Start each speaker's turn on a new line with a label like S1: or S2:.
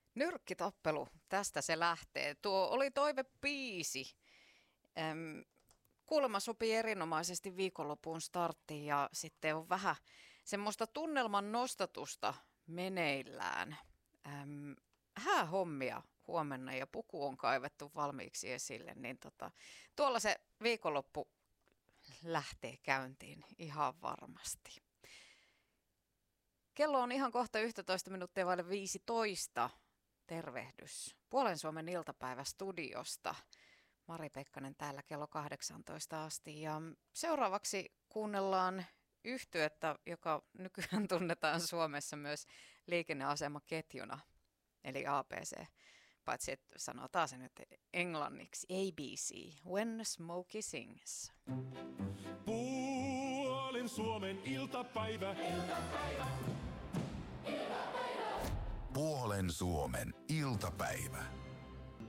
S1: Nyrkkitappelu, tästä se lähtee. Tuo oli toivebiisi. Kuulemma sopii erinomaisesti viikonlopun starttiin ja sitten on vähän semmoista tunnelman nostatusta meneillään. Häähommia huomenna ja puku on kaivettu valmiiksi esille, niin tuolla se viikonloppu lähtee käyntiin ihan varmasti. Kello on ihan kohta 11 minuuttia vaille 15. Tervehdys Puolen Suomen iltapäivästudiosta. Mari Pekkanen täällä kello 18 asti ja seuraavaksi kuunnellaan yhtyettä, joka nykyään tunnetaan Suomessa myös liikenneasemaketjuna, eli ABC, paitsi että sanotaan se nyt englanniksi ABC, When Smokey Sings.
S2: Puolen Suomen iltapäivä.
S3: Puolen Suomen iltapäivä.